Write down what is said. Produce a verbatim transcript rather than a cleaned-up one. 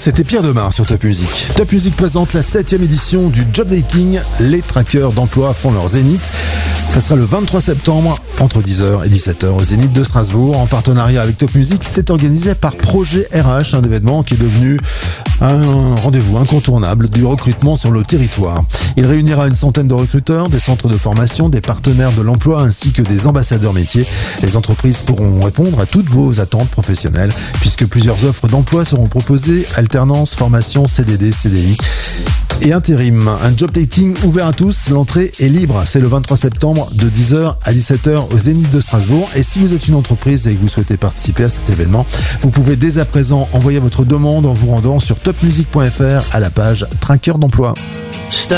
C'était Pierre Demar sur Top Music. Top Music présente la septième édition du Job Dating. Les traqueurs d'emploi font leur zénith. Ça sera le vingt-trois septembre entre dix heures et dix-sept heures au Zénith de Strasbourg. En partenariat avec Top Music, c'est organisé par Projet R H, un événement qui est devenu un rendez-vous incontournable du recrutement sur le territoire. Il réunira une centaine de recruteurs, des centres de formation, des partenaires de l'emploi ainsi que des ambassadeurs métiers. Les entreprises pourront répondre à toutes vos attentes professionnelles puisque plusieurs offres d'emploi seront proposées, alternance, formation, C D D, C D I et intérim. Un job dating ouvert à tous, l'entrée est libre. C'est le vingt-trois septembre de dix heures à dix-sept heures au Zénith de Strasbourg. Et si vous êtes une entreprise et que vous souhaitez participer à cet événement, vous pouvez dès à présent envoyer votre demande en vous rendant sur top music point f r à la page Traqueur d'emploi.